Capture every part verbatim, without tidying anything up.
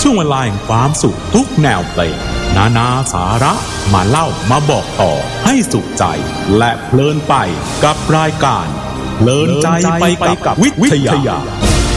ช่วงเวลาแห่งความสุขทุกแนวเพลงนานาสาระมาเล่ามาบอกต่อให้สุขใจและเพลินไปกับรายการเพลินใจไปกับวิทยา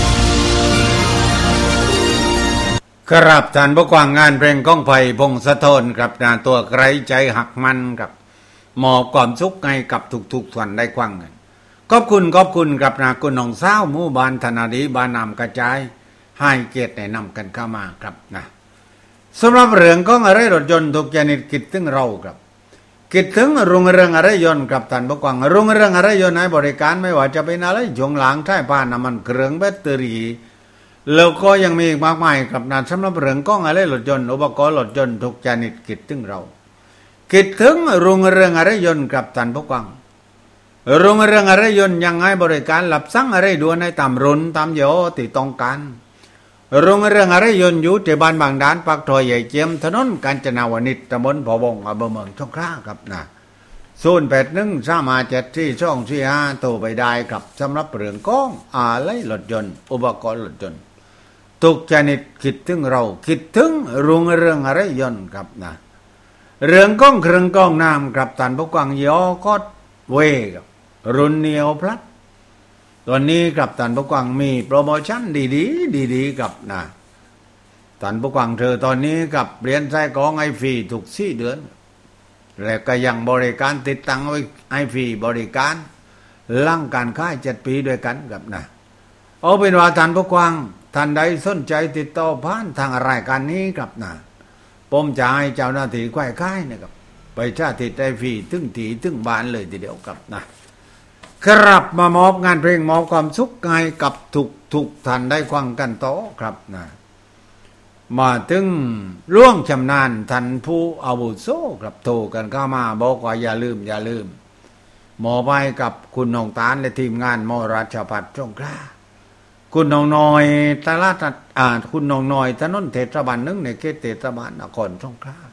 ครับท่านผู้ฟังงานเพลงก้องไผ่พงศธรครับนาตัวไกรใจหักมันครับมอบความสุขให้กับทุกๆส่วนได้ควังกันขอบคุณขอบคุณครับนาคุณน้องสาวหมู่บ้านธนาดีบ้านนำกระจายให้เกียรติแนะนำกันเข้ามาครับนะสำหรับเรื่องของอะไรรถยนต์ทุกชนิดคิดถึงเราครับคิดถึงรุ่งเรืองอะไรยนต์ครับท่านผู้ฟังรุ่งเรืองอะไรยนต์ให้บริการไม่ว่าจะเป็นอะไรช่วงหลังท้ายผ่านน้ำมันเครื่องแบตเตอรี่แล้วก็ยังมีอีกมากมายครับนะสำหรับเรื่องของอะไรรถยนต์อุปกรณ์รถยนต์ทุกชนิดคิดถึงเราคิดถึงรุ่งเรืองอะไรยนต์ครับท่านผู้ฟังรุ่งเรืองอะไรยนต์ยังให้บริการรับสั่งอะไรด่วนให้ตามรุ่นตามยี่ห้อที่ต้องการรุ่งเรืองอะไรยนต์อยู่ที่บ้านบางด่านปากซอยใหญ่เจียมถนนกาญจนาวนิชตำบลพะวงอำเภอเมืองสงขลาครับนะศูนย์แปดหนึ่งสามห้าเจ็ดสี่สองสี่ห้าโทรไปได้ครับสำหรับเรื่องของอะไรรถยนต์อุปกรณ์รถยนต์ทุกชนิดคิดถึงเราคิดถึงรุ่งเรืองอะไรยนต์ครับนะเรื่องของเครื่องกรองน้ำครับท่านผู้ฟังย่อก็เวกับรุ่นเนียวพลัดตอนนี้กับท่านผู้ฟังมีโปรโมชั่นดีๆดีๆกับนะท่านผู้ฟังเธอตอนนี้กับเรียนใช้ของไอฟรีทุกสี่เดือนและก็ยังบริการติดตั้งไว้ไอฟรีบริการหลังการค่ายเจ็ดปีด้วยกันกับนะเอาเป็นว่าท่านผู้ฟังท่านใดสนใจติดต่อผ่านทางรายการนี้กับนะผมจะให้เจ้าหน้าที่ค่ายค่ายนะครับไปชาติดไอฟรีถึงถีถึงบ้านเลยทีเดียวกับนะครับมามอบงานเพลงมอบความสุขให้กับทุกทุกท่านได้ฟังกันต่อครับนะมาถึงร่วงชำนาญท่านผู้อาวุโสครับโทรกันเข้ามาบอกว่าอย่าลืมอย่าลืมมอบไปกับคุณน้องตาลและทีมงานมอราชพัฒน์สงขลาคุณน้องน้อยตลาดอ่าคุณน้องน้อยถนนเทศบาลหนึ่งในเขตเทศบาลนครสงขลา